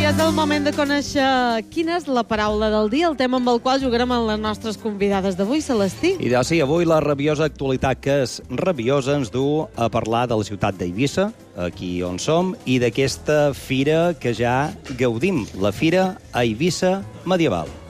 és el moment de conèixer quina és la paraula del dia, el tema amb el qual jugarem amb les nostres convidades d'avui, Celestí. I sí, avui la rabiosa actualitat que és rabiosa ens du a parlar de la ciutat d'Eivissa, aquí on som, i d'aquesta fira que ja gaudim, la Fira Eivissa Medieval.